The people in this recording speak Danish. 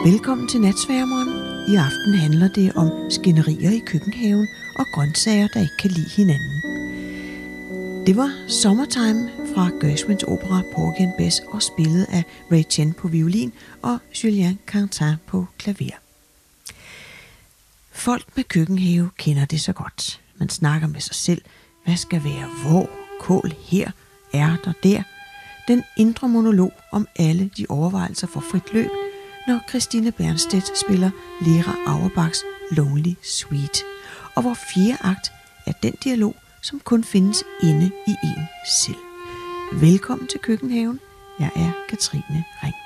Velkommen til Natsværmeren. I aften handler det om skænderier i køkkenhaven og grøntsager, der ikke kan lide hinanden. Det var Summertime fra Gershwins opera Porgy and Bess og spillet af Ray Chen på violin og Julien Quentin på klaver. Folk med køkkenhave kender det så godt. Man snakker med sig selv. Hvad skal være hvor? Kål her? Ærter der? Den indre monolog om alle de overvejelser for frit løb, når Christine Bernstedt spiller Lera Auerbachs Lonely Suite, og hvor fjerde akt er den dialog, som kun findes inde i en selv. Velkommen til køkkenhaven. Jeg er Katrine Ring.